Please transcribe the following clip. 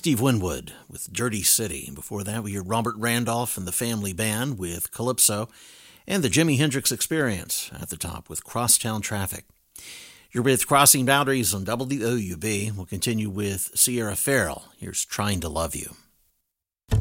Steve Winwood with Dirty City. Before that, we heard Robert Randolph and the Family Band with Calypso, and the Jimi Hendrix Experience at the top with Crosstown Traffic. You're with Crossing Boundaries on WOUB. We'll continue with Sierra Farrell. Here's Trying to Love You.